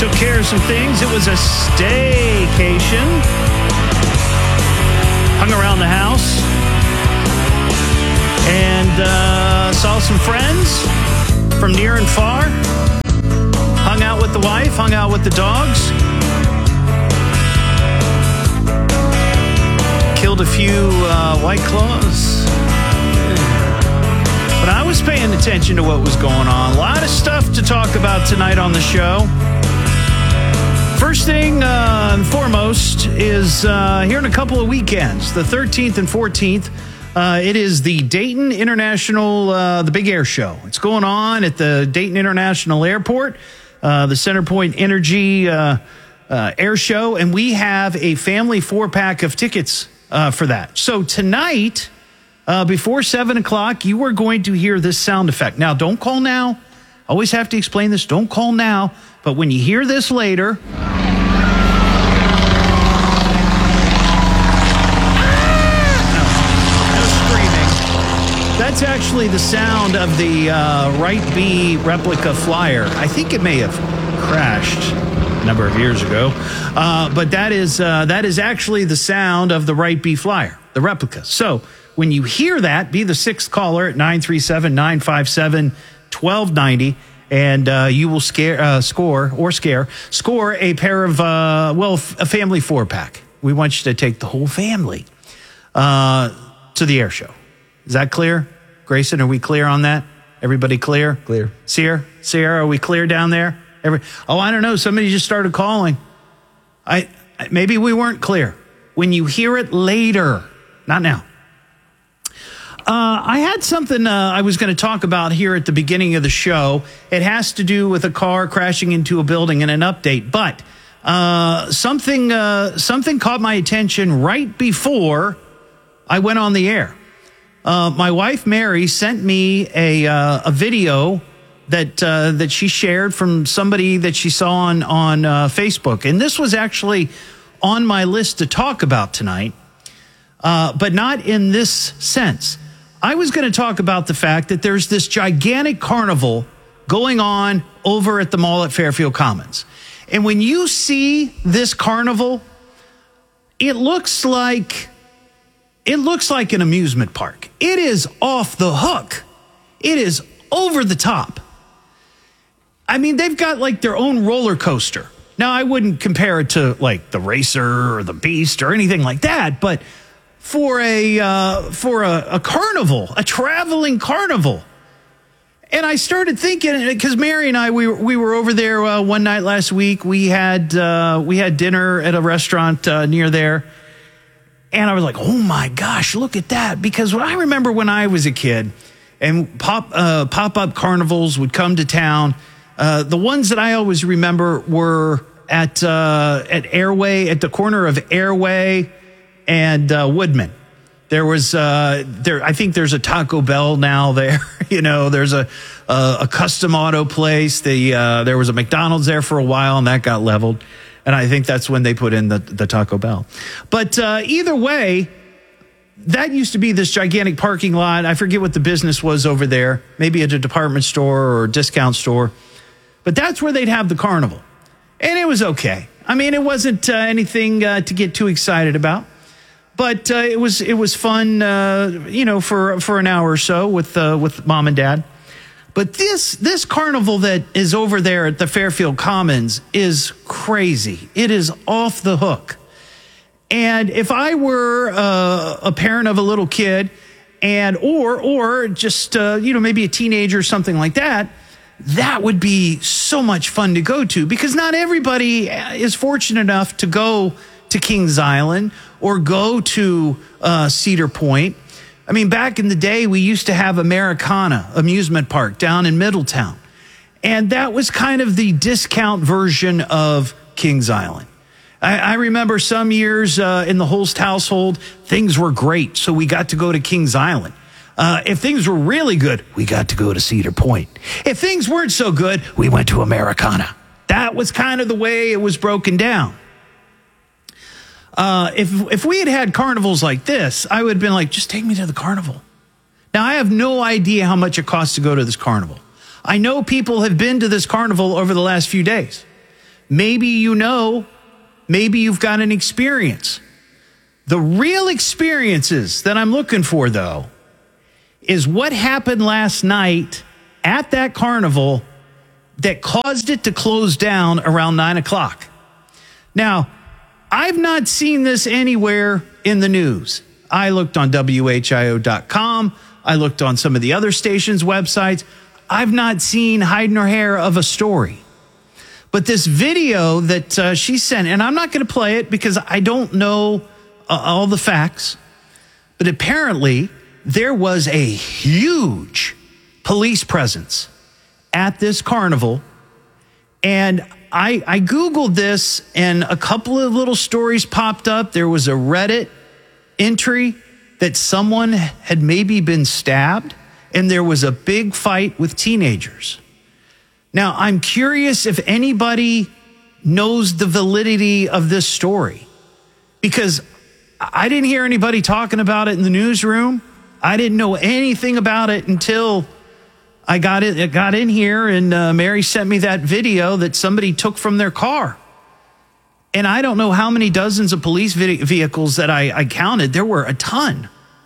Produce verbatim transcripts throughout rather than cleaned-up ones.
Took care of some things. It was a staycation. Hung around the house. And uh, saw some friends from near and far. Hung out with the wife. Hung out with the dogs. Killed a few uh, White Claws. But I was paying attention to what was going on. A lot of stuff to talk about tonight on the show. First thing uh, and foremost is uh, here in a couple of weekends, the thirteenth and fourteenth, uh, it is the Dayton International, uh, the Big Air Show. It's going on at the Dayton International Airport, uh, the Centerpoint Energy uh, uh, Air Show, and we have a family four-pack of tickets uh, for that. So tonight... Uh, before seven o'clock, you are going to hear this sound effect. Now, don't call now. Always have to explain this. Don't call now. But when you hear this later... No, no screaming. That's actually the sound of the uh, Wright B replica flyer. I think it may have crashed a number of years ago. Uh, but that is, uh, that is actually the sound of the Wright B flyer, the replica. So... when you hear that, be the sixth caller at nine three seven, nine five seven, one two nine zero, and uh, you will scare, uh, score or scare, score a pair of, uh, well, a family four-pack. We want you to take the whole family uh, to the air show. Is that clear? Grayson, are we clear on that? Everybody clear? Clear. Sierra, Sierra, are we clear down there? Every, oh, I don't know. Somebody just started calling. I Maybe we weren't clear. When you hear it later, not now. Uh, I had something uh, I was going to talk about here at the beginning of the show. It has to do with a car crashing into a building and an update. But uh, something uh, something caught my attention right before I went on the air. Uh, my wife, Mary, sent me a uh, a video that uh, that she shared from somebody that she saw on, on uh, Facebook. And this was actually on my list to talk about tonight, uh, but not in this sense. I was going to talk about the fact that there's this gigantic carnival going on over at the mall at Fairfield Commons. And when you see this carnival, it looks like it looks like an amusement park. It is off the hook. It is over the top. I mean, they've got like their own roller coaster. Now, I wouldn't compare it to like the Racer or the Beast or anything like that, but for a uh, for a, a carnival, a traveling carnival. And I started thinking, because Mary and I, we were, we were over there uh, one night last week. We had uh, we had dinner at a restaurant uh, near there. And I was like, oh my gosh, look at that. Because I remember when I was a kid and pop uh, pop-up carnivals would come to town. Uh, the ones that I always remember were at uh, at Airway, at the corner of Airway and uh, Woodman. There was, uh, there. I think there's a Taco Bell now there. you know, there's a a, a custom auto place. The uh, there was a McDonald's there for a while, and that got leveled. And I think that's when they put in the, the Taco Bell. But uh, either way, that used to be this gigantic parking lot. I forget what the business was over there. Maybe at a department store or a discount store. But that's where they'd have the carnival. And it was okay. I mean, it wasn't uh, anything uh, to get too excited about. But uh, it was it was fun, uh, you know, for for an hour or so with uh, with mom and dad. But this this carnival that is over there at the Fairfield Commons is crazy. It is off the hook. And if I were uh, a parent of a little kid, and or or just uh, you know maybe a teenager or something like that, that would be so much fun to go to, because not everybody is fortunate enough to go to Kings Island or go to uh, Cedar Point. I mean, back in the day, we used to have Americana amusement park down in Middletown. And that was kind of the discount version of Kings Island. I, I remember some years uh, in the Holst household, things were great, so we got to go to Kings Island. Uh, if things were really good, we got to go to Cedar Point. If things weren't so good, we went to Americana. That was kind of the way it was broken down. Uh, if if we had had carnivals like this, I would have been like, just take me to the carnival. Now, I have no idea how much it costs to go to this carnival. I know people have been to this carnival over the last few days. Maybe you know, maybe you've got an experience. The real experiences that I'm looking for, though, is what happened last night at that carnival that caused it to close down around nine o'clock. Now, I've not seen this anywhere in the news. I looked on W H I O dot com. I looked on some of the other stations' websites. I've not seen hide nor hair of a story. But this video that uh, she sent, and I'm not going to play it because I don't know uh, all the facts, but apparently there was a huge police presence at this carnival. And I, I Googled this, and a couple of little stories popped up. There was a Reddit entry that someone had maybe been stabbed, and there was a big fight with teenagers. Now, I'm curious if anybody knows the validity of this story, because I didn't hear anybody talking about it in the newsroom. I didn't know anything about it until I got it, it got in here, and uh, Mary sent me that video that somebody took from their car. And I don't know how many dozens of police vid- vehicles that I, I counted. There were a ton.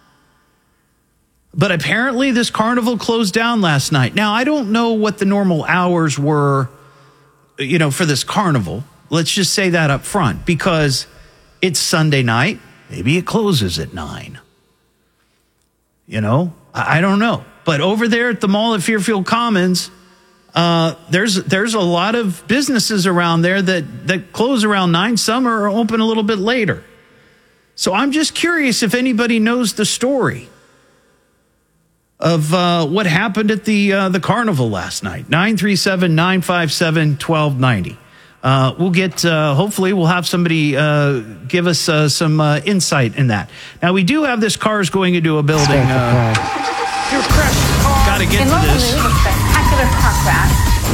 But apparently this carnival closed down last night. Now, I don't know what the normal hours were, you know, for this carnival. Let's just say that up front, because it's Sunday night. Maybe it closes at nine. You know, I, I don't know. But over there at the mall at Fairfield Commons, uh, there's there's a lot of businesses around there that, that close around nine. Some are open a little bit later. So I'm just curious if anybody knows the story of uh, what happened at the uh, the carnival last night. nine three seven, nine five seven, one two nine zero. Uh, we'll get, uh, hopefully we'll have somebody uh, give us uh, some uh, insight in that. Now, we do have this cars going into a building. Uh, Your crashed car. Got to get In to this. News, a spectacular car crash.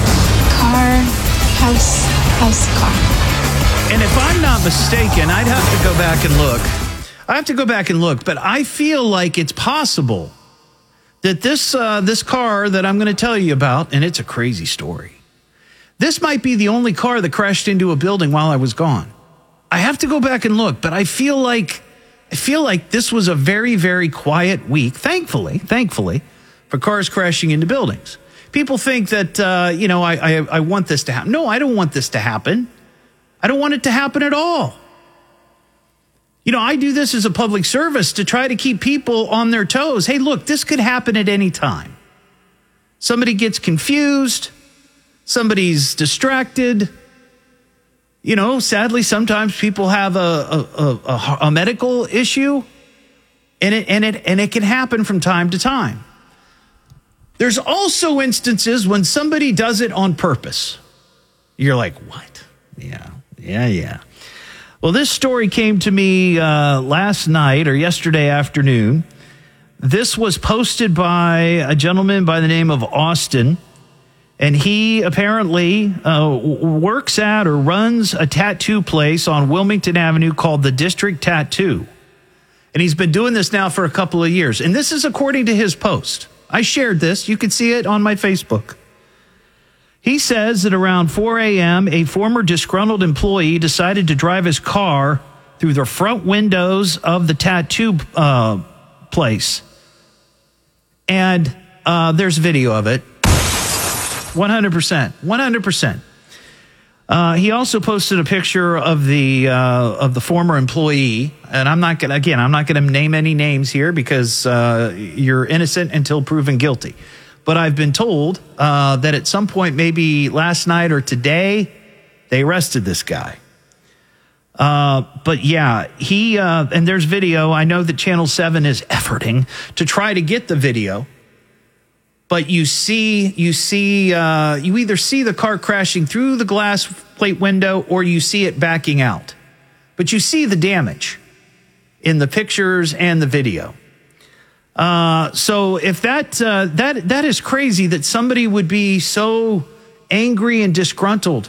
Car, house, house, car. And if I'm not mistaken, I'd have to go back and look. I have to go back and look, but I feel like it's possible that this uh, this car that I'm going to tell you about, and it's a crazy story, this might be the only car that crashed into a building while I was gone. I have to go back and look, but I feel like I feel like this was a very, very quiet week, thankfully, thankfully, for cars crashing into buildings. People think that, uh, you know, I, I, I want this to happen. No, I don't want this to happen. I don't want it to happen at all. You know, I do this as a public service to try to keep people on their toes. Hey, look, this could happen at any time. Somebody gets confused. Somebody's distracted. You know, sadly, sometimes people have a, a, a, a medical issue, and it, and it, and it can happen from time to time. There's also instances when somebody does it on purpose. You're like, what? Yeah, yeah, yeah. Well, this story came to me uh, last night or yesterday afternoon. This was posted by a gentleman by the name of Austin, and he apparently uh, works at or runs a tattoo place on Wilmington Avenue called the District Tattoo. And he's been doing this now for a couple of years. And this is according to his post. I shared this. You can see it on my Facebook. He says that around four a.m., a former disgruntled employee decided to drive his car through the front windows of the tattoo uh, place. And uh, there's video of it. one hundred percent. one hundred percent. Uh, he also posted a picture of the uh, of the former employee, and I'm not gonna again. I'm not going to name any names here because uh, you're innocent until proven guilty. But I've been told uh, that at some point, maybe last night or today, they arrested this guy. Uh, but yeah, he uh, and there's video. I know that Channel seven is efforting to try to get the video. But you see, you see, uh, you either see the car crashing through the glass plate window or you see it backing out. But you see the damage in the pictures and the video. Uh, so if that uh, that that is crazy that somebody would be so angry and disgruntled.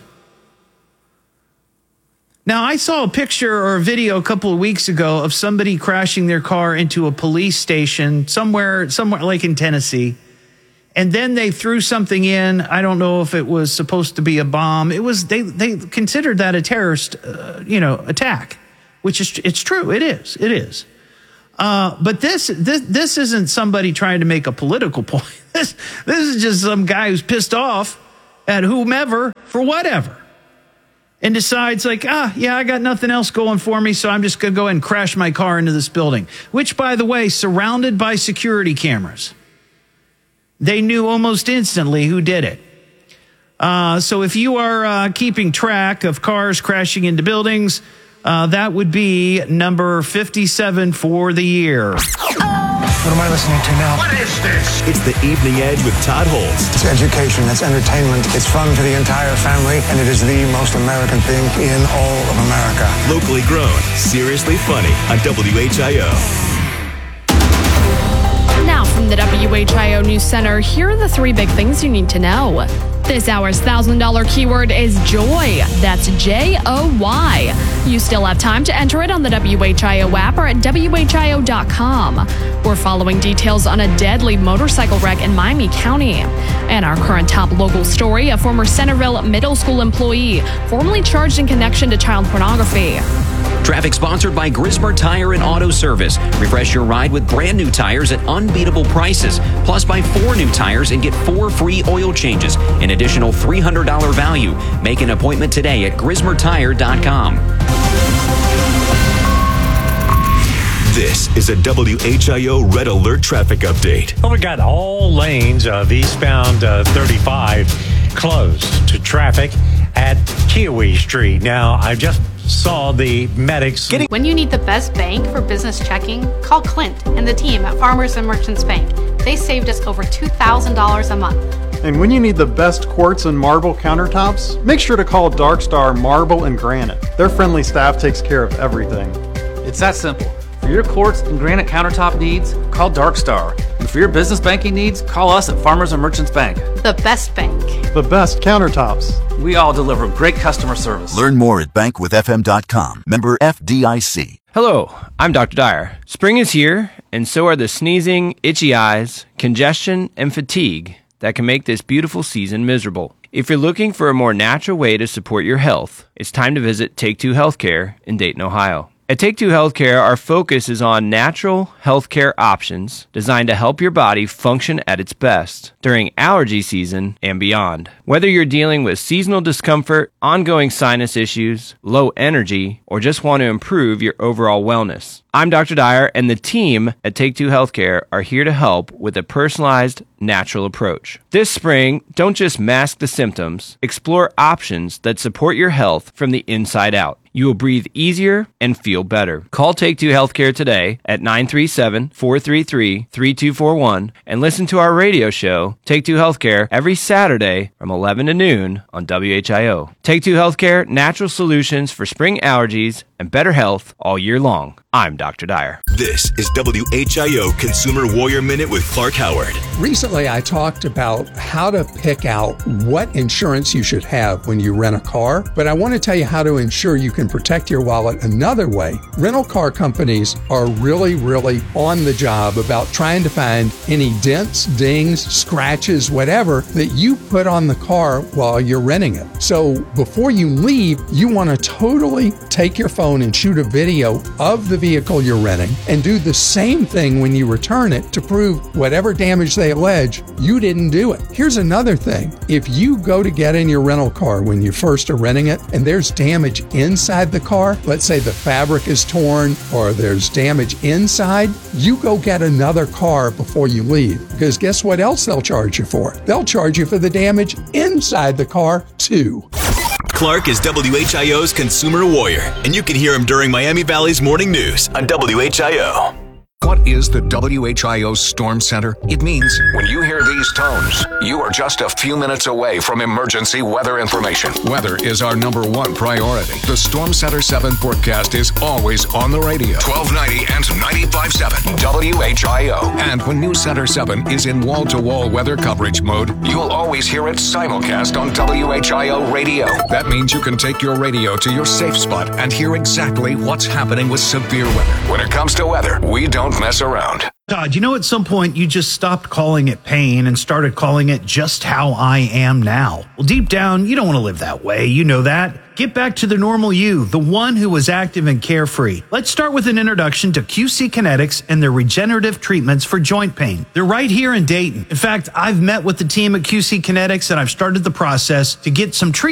Now, I saw a picture or a video a couple of weeks ago of somebody crashing their car into a police station somewhere, somewhere like in Tennessee. And then they threw something in. I don't know if it was supposed to be a bomb. It was, they, they considered that a terrorist, uh, you know, attack, which is, it's true. It is. It is. Uh, but this, this, this isn't somebody trying to make a political point. This, this is just some guy who's pissed off at whomever for whatever and decides like, ah, yeah, I got nothing else going for me. So I'm just going to go ahead and crash my car into this building, which, by the way, surrounded by security cameras. They knew almost instantly who did it. Uh, so if you are uh, keeping track of cars crashing into buildings, uh, that would be number fifty-seven for the year. What am I listening to now? What is this? It's the Evening Edge with Todd Holtz. It's education, it's entertainment, it's fun for the entire family, and it is the most American thing in all of America. Locally grown, seriously funny on W H I O. Now from the W H I O News Center, here are the three big things you need to know. This hour's one thousand dollars keyword is joy. That's J O Y. You still have time to enter it on the W H I O app or at W H I O dot com. We're following details on a deadly motorcycle wreck in Miami County. And our current top local story, a former Centerville Middle School employee formerly charged in connection to child pornography. Traffic sponsored by Grismer Tire and Auto Service. Refresh your ride with brand new tires at unbeatable prices. Plus, buy four new tires and get four free oil changes, an additional three hundred dollars value. Make an appointment today at Grismer Tire dot com. This is a W H I O Red Alert traffic update. Well, we got all lanes of eastbound uh, thirty-five closed to traffic at Kiowee Street. Now, I just saw the medics. When you need the best bank for business checking, call Clint and the team at Farmers and Merchants Bank. They saved us over two thousand dollars a month. And when you need the best quartz and marble countertops, make sure to call Darkstar Marble and Granite. Their friendly staff takes care of everything. It's that simple. For your quartz and granite countertop needs, call Darkstar. And for your business banking needs, call us at Farmers and Merchants Bank. The best bank. The best countertops. We all deliver great customer service. Learn more at bank with f m dot com. Member F D I C. Hello, I'm Doctor Dyer. Spring is here, and so are the sneezing, itchy eyes, congestion, and fatigue that can make this beautiful season miserable. If you're looking for a more natural way to support your health, it's time to visit Take Two Healthcare in Dayton, Ohio. At Take Two Healthcare, our focus is on natural healthcare options designed to help your body function at its best during allergy season and beyond. Whether you're dealing with seasonal discomfort, ongoing sinus issues, low energy, or just want to improve your overall wellness, I'm Doctor Dyer, and the team at Take Two Healthcare are here to help with a personalized, natural approach. This spring, don't just mask the symptoms, explore options that support your health from the inside out. You will breathe easier and feel better. Call Take Two Healthcare today at nine three seven, four three three, three two four one and listen to our radio show, Take Two Healthcare, every Saturday from eleven to noon on W H I O. Take Two Healthcare, natural solutions for spring allergies and better health all year long. I'm Doctor Dyer. This is W H I O Consumer Warrior Minute with Clark Howard. Recently, I talked about how to pick out what insurance you should have when you rent a car, but I want to tell you how to ensure you can protect your wallet another way. Rental car companies are really, really on the job about trying to find any dents, dings, scratches, whatever that you put on the car while you're renting it. So before you leave, you want to totally take your phone and shoot a video of the vehicle you're renting and do the same thing when you return it to prove whatever damage they allege, you didn't do it. Here's another thing. If you go to get in your rental car when you first are renting it and there's damage inside the car, let's say the fabric is torn or there's damage inside, you go get another car before you leave. Because guess what else they'll charge you for? They'll charge you for the damage inside the car too. Clark is W H I O's Consumer Warrior, and you can hear him during Miami Valley's Morning News on W H I O. What is the W H I O Storm Center? It means when you hear these tones, you are just a few minutes away from emergency weather information. Weather is our number one priority. The Storm Center seven forecast is always on the radio. twelve ninety and ninety-five point seven W H I O. And when News Center seven is in wall-to-wall weather coverage mode, you'll always hear it simulcast on W H I O radio. That means you can take your radio to your safe spot and hear exactly what's happening with severe weather. When it comes to weather, we don't mess around. Todd, you know at some point you just stopped calling it pain and started calling it just how I am now. Well, deep down, you don't want to live that way. You know that. Get back to the normal you, the one who was active and carefree. Let's start with an introduction to Q C Kinetics and their regenerative treatments for joint pain. They're right here in Dayton. In fact, I've met with the team at Q C Kinetics and I've started the process to get some treatment